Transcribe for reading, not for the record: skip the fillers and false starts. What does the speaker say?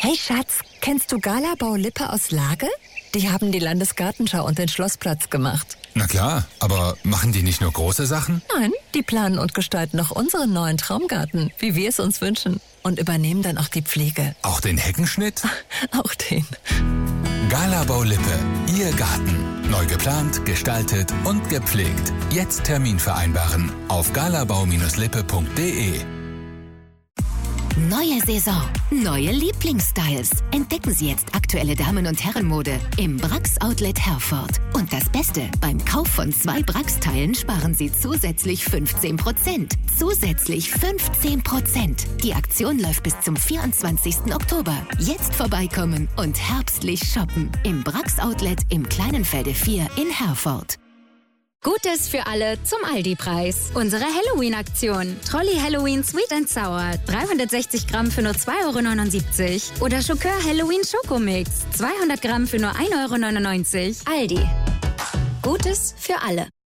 Hey Schatz, kennst du Galabau Lippe aus Lage? Die haben die Landesgartenschau und den Schlossplatz gemacht. Na klar, aber machen die nicht nur große Sachen? Nein, die planen und gestalten auch unseren neuen Traumgarten, wie wir es uns wünschen. Und übernehmen dann auch die Pflege. Auch den Heckenschnitt? Auch den. Galabau Lippe, Ihr Garten. Neu geplant, gestaltet und gepflegt. Jetzt Termin vereinbaren auf galabau-lippe.de. Neue Saison, neue Lieblingsstyles. Entdecken Sie jetzt aktuelle Damen- und Herrenmode im Brax Outlet Herford. Und das Beste, beim Kauf von 2 Brax-Teilen sparen Sie zusätzlich 15%. Zusätzlich 15%. Die Aktion läuft bis zum 24. Oktober. Jetzt vorbeikommen und herbstlich shoppen. Im Brax Outlet im Kleinenfelde 4 in Herford. Gutes für alle zum Aldi-Preis. Unsere Halloween-Aktion. Trolli Halloween Sweet and Sour. 360 Gramm für nur 2,79 €. Oder Schokör Halloween Schokomix. 200 Gramm für nur 1,99 €. Aldi. Gutes für alle.